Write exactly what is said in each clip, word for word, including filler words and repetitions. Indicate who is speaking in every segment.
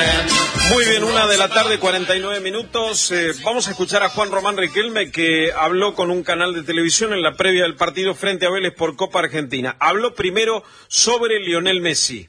Speaker 1: Muy bien, una de la tarde, cuarenta y nueve minutos. Eh, vamos a escuchar a Juan Román Riquelme, que habló con un canal de televisión en la previa del partido frente a Vélez por Copa Argentina. Habló primero sobre Lionel Messi.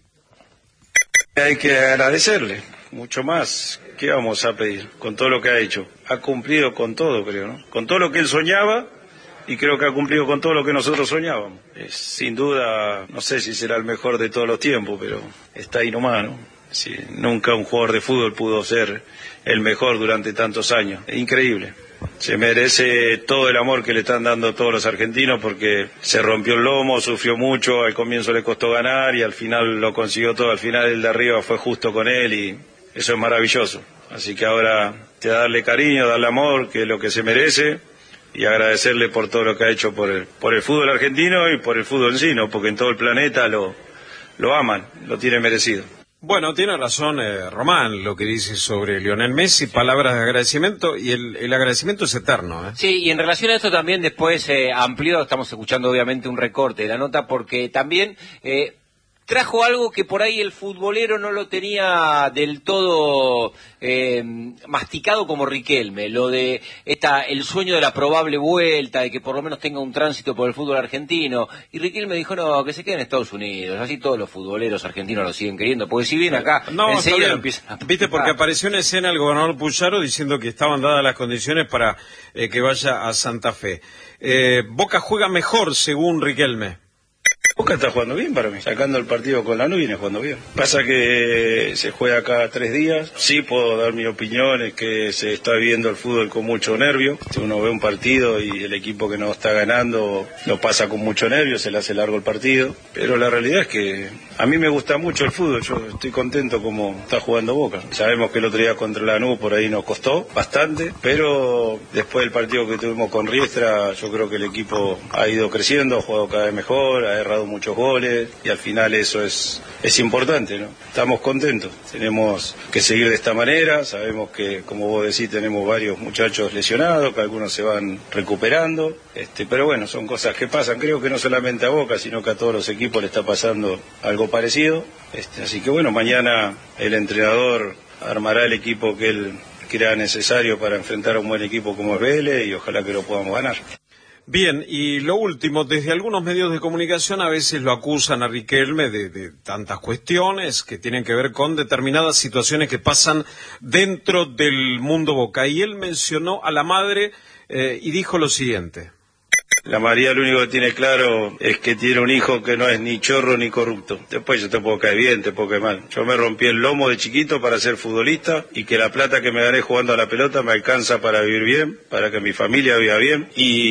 Speaker 2: Hay que agradecerle, mucho más. ¿Qué vamos a pedir? Con todo lo que ha hecho. Ha cumplido con todo, creo, ¿no? Con todo lo que él soñaba, y creo que ha cumplido con todo lo que nosotros soñábamos. Es, sin duda, no sé si será el mejor de todos los tiempos, pero está ahí nomás, ¿no? Sí, nunca un jugador de fútbol pudo ser el mejor durante tantos años. Es increíble. Se merece todo el amor que le están dando todos los argentinos, porque se rompió el lomo, sufrió mucho, al comienzo le costó ganar y al final lo consiguió todo. Al final el de arriba fue justo con él y eso es maravilloso. Así que ahora te da darle cariño, darle amor, que es lo que se merece, y agradecerle por todo lo que ha hecho por el, por el fútbol argentino y por el fútbol en sí, ¿no? Porque en todo el planeta lo, lo aman, lo tiene merecido.
Speaker 1: Bueno, tiene razón eh, Román, lo que dice sobre Lionel Messi, palabras de agradecimiento, y el, el agradecimiento es eterno, ¿eh?
Speaker 3: Sí, y en relación a esto también después eh, amplió, estamos escuchando obviamente un recorte de la nota, porque también eh, trajo algo que por ahí el futbolero no lo tenía del todo eh, masticado como Riquelme, lo de esta el sueño de la probable vuelta, de que por lo menos tenga un tránsito por el fútbol argentino, y Riquelme dijo, no, que se quede en Estados Unidos, así todos los futboleros argentinos lo siguen queriendo, porque si bien acá
Speaker 1: no,
Speaker 3: enseguida lo empiezan a...
Speaker 1: Viste, porque apareció en escena el gobernador Puyaro diciendo que estaban dadas las condiciones para eh, que vaya a Santa Fe. Eh, Boca juega mejor, según Riquelme.
Speaker 2: Boca está jugando bien para mí, sacando el partido con Lanús viene jugando bien. Pasa que se juega cada tres días, sí puedo dar mi opinión, es que se está viendo el fútbol con mucho nervio. Si uno ve un partido y el equipo que no está ganando lo pasa con mucho nervio, se le hace largo el partido, pero la realidad es que a mí me gusta mucho el fútbol, yo estoy contento como está jugando Boca. Sabemos que el otro día contra Lanús por ahí nos costó bastante, pero después del partido que tuvimos con Riestra, yo creo que el equipo ha ido creciendo, ha jugado cada vez mejor, ha errado muchos goles y al final eso es es importante, ¿no? Estamos contentos, tenemos que seguir de esta manera, sabemos que, como vos decís, tenemos varios muchachos lesionados, que algunos se van recuperando, este, pero bueno, son cosas que pasan, creo que no solamente a Boca, sino que a todos los equipos le está pasando algo parecido, este, así que bueno, mañana el entrenador armará el equipo que él crea necesario para enfrentar a un buen equipo como es Vélez y ojalá que lo podamos ganar.
Speaker 1: Bien, y lo último, desde algunos medios de comunicación a veces lo acusan a Riquelme de, de tantas cuestiones que tienen que ver con determinadas situaciones que pasan dentro del mundo Boca. Y él mencionó a la madre eh, y dijo lo siguiente.
Speaker 2: La María lo único que tiene claro es que tiene un hijo que no es ni chorro ni corrupto. Después yo te puedo caer bien, te puedo caer mal. Yo me rompí el lomo de chiquito para ser futbolista y que la plata que me gané jugando a la pelota me alcanza para vivir bien, para que mi familia viva bien.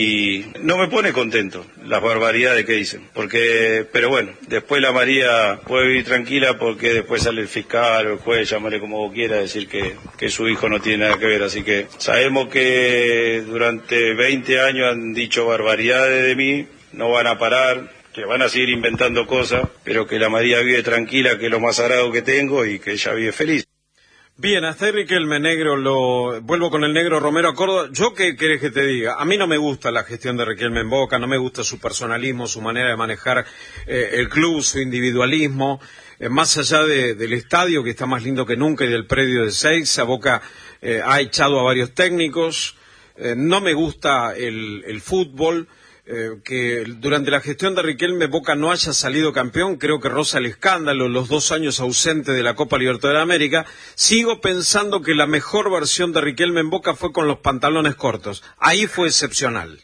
Speaker 2: Y no me pone contento las barbaridades que dicen. Porque, pero bueno, después la María puede vivir tranquila porque después sale el fiscal o el juez, llámale como vos quieras, decir que, que su hijo no tiene nada que ver. Así que sabemos que durante veinte años han dicho barbaridades de mí, no van a parar, que van a seguir inventando cosas, pero que la María vive tranquila, que es lo más sagrado que tengo y que ella vive feliz.
Speaker 1: Bien, hasta ahí Riquelme, negro, lo vuelvo con el negro Romero a Córdoba. ¿Yo qué querés que te diga? A mí no me gusta la gestión de Riquelme en Boca, no me gusta su personalismo, su manera de manejar eh, el club, su individualismo. Eh, más allá de, del estadio, que está más lindo que nunca, y del predio de Seiza, Boca eh, ha echado a varios técnicos. Eh, no me gusta el, el fútbol, eh, que durante la gestión de Riquelme Boca no haya salido campeón, creo que roza el escándalo, los dos años ausente de la Copa Libertadores de América. Sigo pensando que la mejor versión de Riquelme en Boca fue con los pantalones cortos, ahí fue excepcional.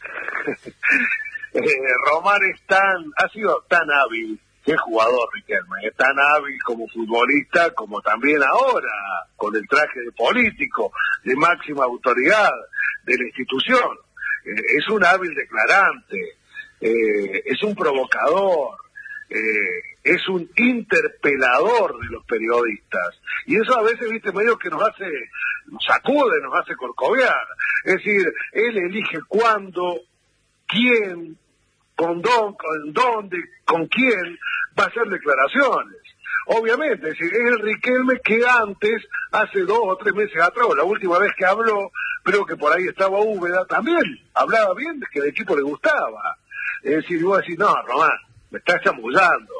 Speaker 4: eh, Román es tan, ha sido tan hábil. Qué jugador Riquelme, es tan hábil como futbolista, como también ahora, con el traje de político, de máxima autoridad de la institución. Eh, es un hábil declarante, eh, es un provocador, eh, es un interpelador de los periodistas. Y eso a veces, viste, medio que nos hace, nos sacude, nos hace corcovear. Es decir, él elige cuándo, quién, con, don, con dónde, con quién va a hacer declaraciones. Obviamente, es decir, es el Riquelme que antes, hace dos o tres meses atrás, o la última vez que habló, creo que por ahí estaba Úbeda, también hablaba bien de que el equipo le gustaba. Es decir, vos decís, no, Román, me estás chamullando.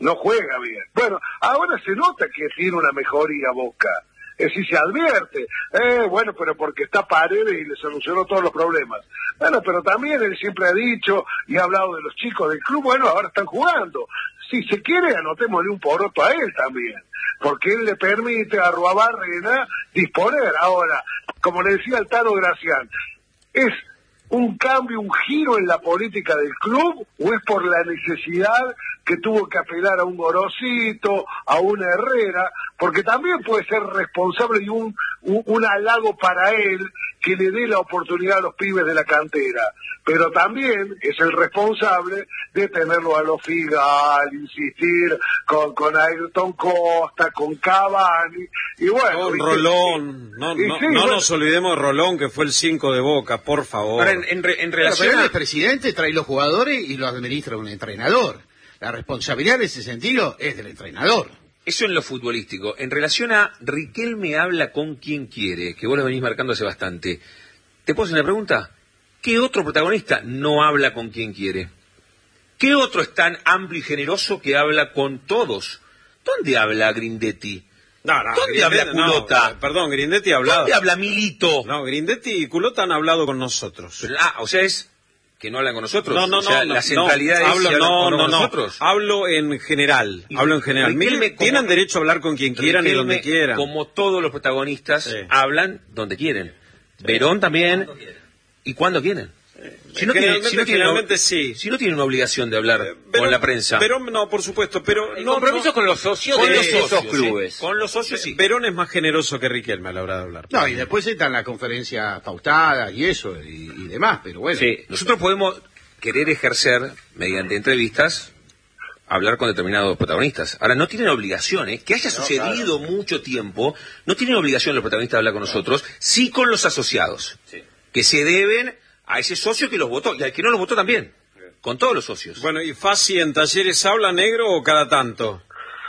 Speaker 4: no juega bien. Bueno, ahora se nota que tiene una mejoría Boca. Es decir, se advierte, eh, bueno, pero porque está Paredes y le solucionó todos los problemas. Bueno, pero también él siempre ha dicho y ha hablado de los chicos del club, bueno, ahora están jugando. Si se quiere, anotémosle un poroto a él también, porque él le permite a Arruabarrena disponer. Ahora, como le decía el Tano Gracián, ¿es un cambio, un giro en la política del club o es por la necesidad que tuvo que apelar a un Gorosito, a una Herrera? Porque también puede ser responsable y un, un, un halago para él que le dé la oportunidad a los pibes de la cantera, pero también es el responsable de tenerlo a los Figal, insistir con, con Ayrton Costa, con Cavani, y bueno...
Speaker 1: Con Rolón, no,
Speaker 4: y
Speaker 1: no,
Speaker 4: sí,
Speaker 1: no
Speaker 4: bueno,
Speaker 1: nos olvidemos de Rolón, que fue el cinco de Boca, por favor.
Speaker 5: Ahora, en, en, re- en
Speaker 6: Pero,
Speaker 5: relación
Speaker 6: pero
Speaker 5: a...
Speaker 6: el presidente trae los jugadores y los administra un entrenador. La responsabilidad en ese sentido es del entrenador.
Speaker 5: Eso en lo futbolístico. En relación a Riquelme habla con quien quiere, que vos lo venís marcando hace bastante. ¿Te puedo hacer una pregunta? ¿Qué otro protagonista no habla con quien quiere? ¿Qué otro es tan amplio y generoso que habla con todos? ¿Dónde habla Grindetti?
Speaker 1: No, no,
Speaker 5: ¿Dónde
Speaker 1: Grindetti-
Speaker 5: habla Culota?
Speaker 1: no, perdón, Grindetti ha hablado.
Speaker 5: ¿Dónde habla Milito?
Speaker 1: No, Grindetti y Culota han hablado con nosotros.
Speaker 5: Pero, ah, o sea, es que no hablan con nosotros.
Speaker 1: No, no,
Speaker 5: o sea,
Speaker 1: no,
Speaker 5: la centralidad
Speaker 1: no,
Speaker 5: es
Speaker 1: hablo,
Speaker 5: si hablan
Speaker 1: no,
Speaker 5: o no
Speaker 1: no,
Speaker 5: con
Speaker 1: no,
Speaker 5: nosotros.
Speaker 1: hablo en general,
Speaker 5: Y
Speaker 1: hablo en general.
Speaker 5: Riquelme
Speaker 1: Miren,
Speaker 5: como-
Speaker 1: tienen derecho a hablar con quien quieran y
Speaker 5: Riquelme,
Speaker 1: donde quieran.
Speaker 5: Como todos los protagonistas,
Speaker 1: Sí.
Speaker 5: hablan donde quieren. Verón también. ¿Y cuándo quieren? Si no, tiene,
Speaker 1: Generalmente-
Speaker 5: si, no tiene,
Speaker 1: generalmente sí.
Speaker 5: si no tiene una obligación de hablar
Speaker 1: Pero-
Speaker 5: con la prensa.
Speaker 1: Verón, no, por supuesto, pero
Speaker 3: El
Speaker 1: no,
Speaker 3: compromiso
Speaker 1: no,
Speaker 3: con los socios
Speaker 5: con
Speaker 3: de
Speaker 5: los
Speaker 3: esos
Speaker 5: socios,
Speaker 3: clubes.
Speaker 5: sí. Con los socios, sí.
Speaker 1: Verón es más generoso que Riquelme a la hora de hablar.
Speaker 6: No, y después están las conferencias pautadas y eso, y, y demás, pero bueno.
Speaker 5: Sí, nosotros podemos querer ejercer, mediante entrevistas, hablar con determinados protagonistas. Ahora, no tienen obligación, ¿eh? Que haya sucedido mucho tiempo, no tienen obligación los protagonistas de hablar con nosotros, sí con los asociados,
Speaker 3: Sí.
Speaker 5: que se deben a ese socio que los votó, y al que no los votó también, con todos los socios.
Speaker 1: Bueno, ¿y Fassi en Talleres habla negro o cada tanto?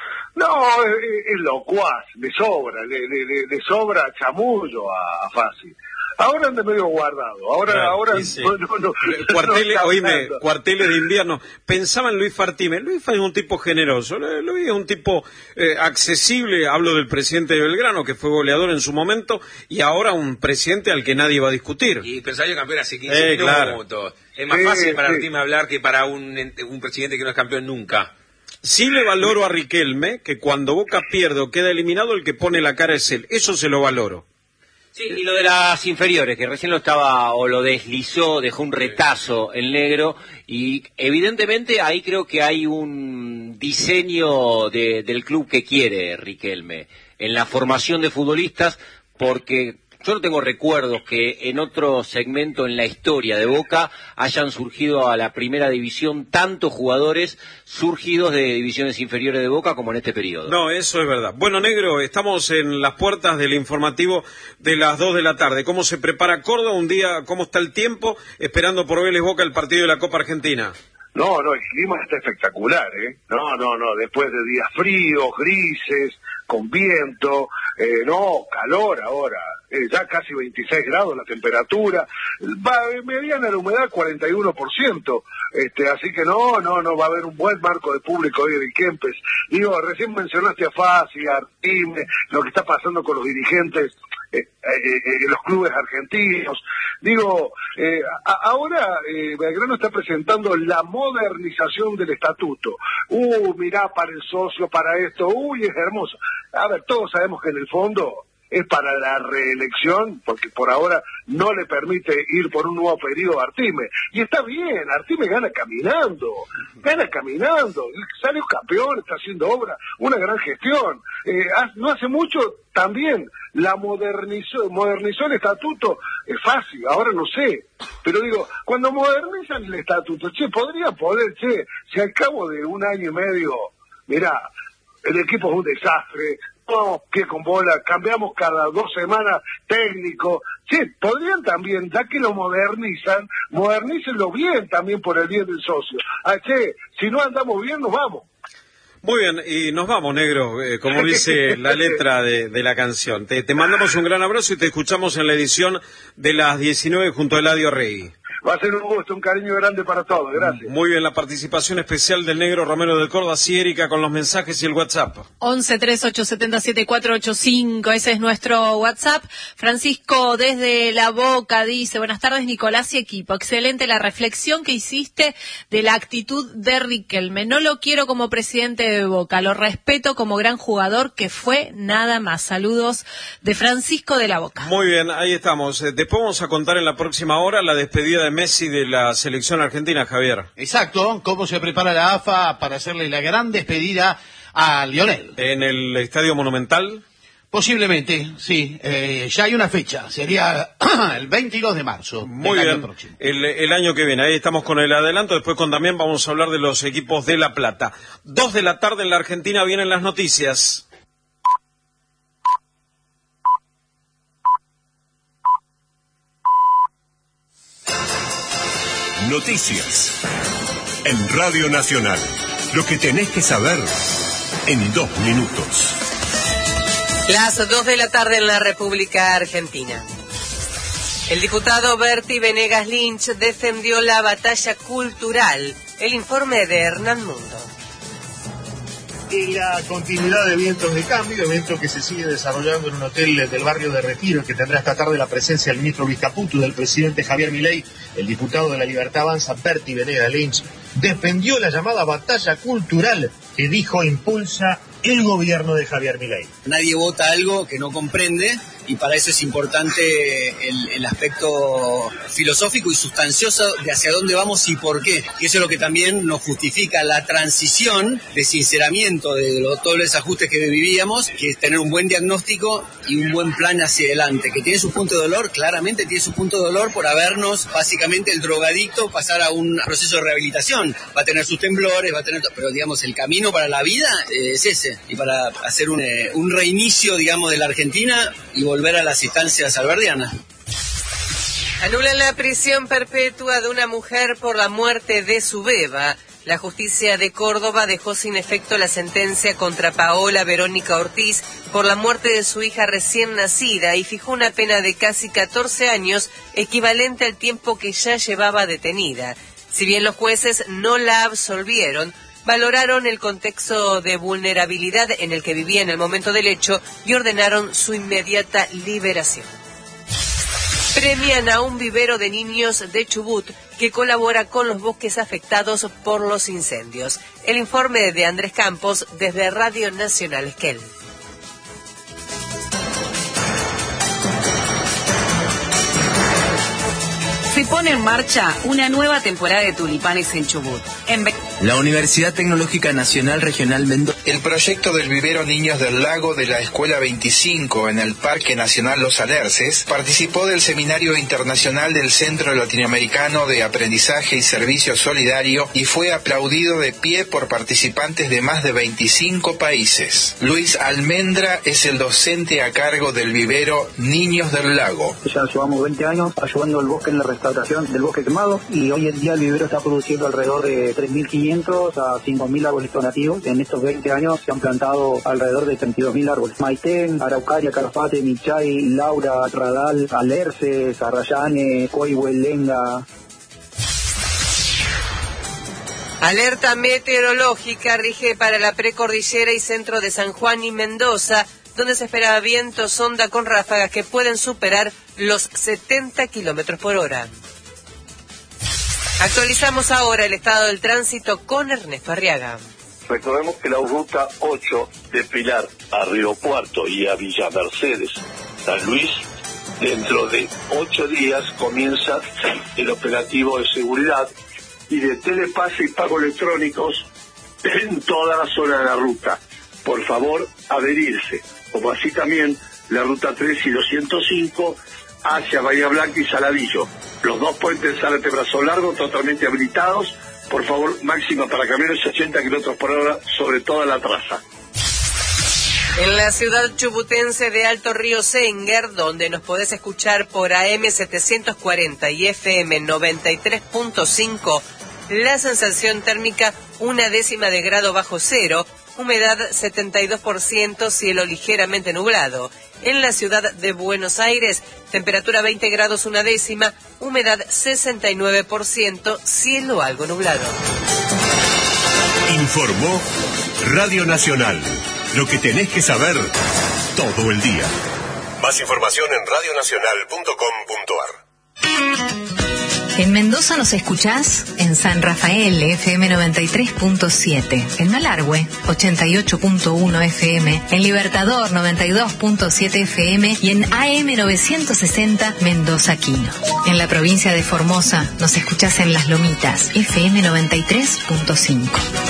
Speaker 4: No, es, es locuaz, le sobra, le, le, le, le sobra chamullo a, a Fassi. Ahora anda medio guardado, ahora,
Speaker 1: Claro,
Speaker 4: ahora
Speaker 1: sí, sí.
Speaker 4: no, no, no,
Speaker 1: Cuarteles,
Speaker 4: no está
Speaker 1: oíme,
Speaker 4: hablando.
Speaker 1: cuarteles de invierno. Pensaba en Luis Fartime. Luis es un tipo generoso, Luis es un tipo eh, accesible. Hablo del presidente de Belgrano, que fue goleador en su momento, y ahora un presidente al que nadie va a discutir.
Speaker 5: Y Pensario campeón hace quince
Speaker 1: Eh, claro.
Speaker 5: minutos. Es más
Speaker 4: Sí,
Speaker 5: fácil para
Speaker 4: sí.
Speaker 5: Artima hablar que para un, ente- un presidente que no es campeón nunca.
Speaker 1: Sí le valoro a Riquelme que cuando Boca pierde o queda eliminado, el que pone la cara es él. Eso se lo valoro.
Speaker 3: Sí, y lo de las inferiores, que recién lo estaba, o lo deslizó, dejó un retazo el negro, y evidentemente ahí creo que hay un diseño de, del club que quiere Riquelme, en la formación de futbolistas, porque yo no tengo recuerdos que en otro segmento en la historia de Boca hayan surgido a la primera división tantos jugadores surgidos de divisiones inferiores de Boca como en este periodo.
Speaker 1: No, eso es verdad. Bueno, negro, estamos en las puertas del informativo de las dos de la tarde. ¿Cómo se prepara Córdoba? Un día, ¿cómo está el tiempo? Esperando por Vélez Boca el partido de la Copa Argentina.
Speaker 4: No, no, el clima está espectacular, ¿eh? No, no, no, después de días fríos, grises, con viento, eh, no, calor ahora, eh, ya casi veintiséis grados la temperatura, va mediana la humedad cuarenta y uno por ciento, este, así que no, no, no, va a haber un buen marco de público hoy en Kempes. Digo, recién mencionaste a Fassi, a Artime, lo que está pasando con los dirigentes eh, eh, eh, en los clubes argentinos. Digo, eh, a- ahora eh, Belgrano está presentando la modernización del estatuto. Uh, mirá, para el socio, para esto, uy, es hermoso. A ver, todos sabemos que en el fondo es para la reelección, porque por ahora no le permite ir por un nuevo periodo a Artime. Y está bien, Artime gana caminando, gana caminando, sale un campeón, está haciendo obra, una gran gestión. Eh, ha- no hace mucho también la modernizó, modernizó el estatuto, es fácil, ahora no sé. Pero digo, cuando modernizan el estatuto, che, podría poder, che, si al cabo de un año y medio, mirá, el equipo es un desastre, no, que con bola, cambiamos cada dos semanas técnico, che, podrían también, ya que lo modernizan, modernícenlo bien también por el bien del socio. Ah, che, si no andamos bien, nos vamos.
Speaker 1: Muy bien, y nos vamos, negro, eh, como dice la letra de, de la canción. Te, te mandamos un gran abrazo y te escuchamos en la edición de las diecinueve junto a Eladio Rey.
Speaker 4: Va a ser un gusto, un cariño grande para todos, gracias.
Speaker 1: Muy bien, la participación especial del negro Romero de Córdoba. Sí, Erika, con los mensajes y el WhatsApp.
Speaker 7: once treinta y ocho setenta y siete cuatrocientos ochenta y cinco, ese es nuestro WhatsApp. Francisco desde La Boca dice, buenas tardes Nicolás y equipo, excelente la reflexión que hiciste de la actitud de Riquelme. No lo quiero como presidente de Boca, lo respeto como gran jugador que fue, nada más. Saludos de Francisco de La Boca.
Speaker 1: Muy bien, ahí estamos. Después vamos a contar en la próxima hora la despedida de Messi de la selección argentina, Javier.
Speaker 6: Exacto, cómo se prepara la A F A para hacerle la gran despedida a Lionel.
Speaker 1: ¿En el Estadio Monumental?
Speaker 6: Posiblemente, sí. Eh, ya hay una fecha, sería el veintidós de marzo.
Speaker 1: Muy
Speaker 6: del
Speaker 1: bien,
Speaker 6: año próximo.
Speaker 1: El, el año que viene. Ahí estamos con el adelanto. Después con Damián vamos a hablar de los equipos de La Plata. Dos de la tarde en la Argentina vienen las noticias.
Speaker 8: Noticias en Radio Nacional. Lo que tenés que saber en dos minutos.
Speaker 9: Las dos de la tarde en la República Argentina. El diputado Berti Venegas Lynch defendió la batalla cultural. El informe de Hernán Mundo.
Speaker 10: En la continuidad de Vientos de Cambio, evento que se sigue desarrollando en un hotel del barrio de Retiro, que tendrá esta tarde la presencia del ministro Luis Caputo, del presidente Javier Milei, el diputado de la Libertad Avanza, Berti Venegas Lynch, defendió la llamada batalla cultural que dijo impulsa el gobierno de Javier Milei.
Speaker 11: Nadie vota algo que no comprende, y para eso es importante el, el aspecto filosófico y sustancioso de hacia dónde vamos y por qué. Y eso es lo que también nos justifica la transición de sinceramiento de lo, todos los ajustes que vivíamos, que es tener un buen diagnóstico y un buen plan hacia adelante. Que tiene su punto de dolor, claramente tiene su punto de dolor por habernos, básicamente el drogadicto, pasar a un proceso de rehabilitación. Va a tener sus temblores, va a tener, pero digamos el camino para la vida eh, es ese. Y para hacer un, eh, un reinicio, digamos, de la Argentina y volver a las instancias alberdianas.
Speaker 9: Anulan la prisión perpetua de una mujer por la muerte de su beba. La justicia de Córdoba dejó sin efecto la sentencia contra Paola Verónica Ortiz por la muerte de su hija recién nacida y fijó una pena de casi catorce años, equivalente al tiempo que ya llevaba detenida. Si bien los jueces no la absolvieron, valoraron el contexto de vulnerabilidad en el que vivía en el momento del hecho y ordenaron su inmediata liberación. Premian a un vivero de niños de Chubut que colabora con los bosques afectados por los incendios. El informe de Andrés Campos desde Radio Nacional Esquel.
Speaker 12: Se pone en marcha una nueva temporada de tulipanes en Chubut. En Be-
Speaker 13: La Universidad Tecnológica Nacional Regional Mendoza.
Speaker 14: El proyecto del vivero Niños del Lago de la Escuela veinticinco en el Parque Nacional Los Alerces participó del Seminario Internacional del Centro Latinoamericano de Aprendizaje y Servicio Solidario y fue aplaudido de pie por participantes de más de veinticinco países. Luis Almendra es el docente a cargo del vivero Niños del Lago.
Speaker 15: Ya llevamos veinte años ayudando al bosque en la restauración del bosque quemado y hoy en día el vivero está produciendo alrededor de tres mil quinientos a cinco mil árboles donativos. En estos veinte años se han plantado alrededor de treinta y dos mil árboles. Maitén, Araucaria, Calafate, Michay, Laura, Radal, Alerces, Arrayane, Coihue, Lenga.
Speaker 9: Alerta meteorológica rige para la precordillera y centro de San Juan y Mendoza, donde se espera vientos onda con ráfagas que pueden superar los setenta kilómetros por hora. Actualizamos ahora el estado del tránsito con Ernesto Arriaga.
Speaker 4: Recordemos que la ruta ocho de Pilar a Río Cuarto y a Villa Mercedes, San Luis, dentro de ocho días comienza el operativo de seguridad y de telepase y pago electrónicos en toda la zona de la ruta. Por favor, adherirse. Como así también la ruta tres y doscientos cinco hacia Bahía Blanca y Saladillo. Los dos puentes de Zárate Brazo Largo totalmente habilitados. Por favor, máxima para camiones ochenta kilómetros por hora sobre toda la traza.
Speaker 9: En la ciudad chubutense de Alto Río Senger, donde nos podés escuchar por A M setecientos cuarenta y F M noventa y tres punto cinco, la sensación térmica una décima de grado bajo cero, humedad setenta y dos por ciento, cielo ligeramente nublado. En la ciudad de Buenos Aires, temperatura veinte grados una décima, humedad sesenta y nueve por ciento, cielo algo nublado.
Speaker 8: Informó Radio Nacional. Lo que tenés que saber todo el día. Más información en radio nacional punto com punto ar.
Speaker 16: En Mendoza nos escuchás en San Rafael, F M noventa y tres punto siete, en Malargüe, ochenta y ocho punto uno F M, en Libertador, noventa y dos punto siete F M y en A M novecientos sesenta Mendoza Quino. En la provincia de Formosa nos escuchás en Las Lomitas, F M noventa y tres punto cinco.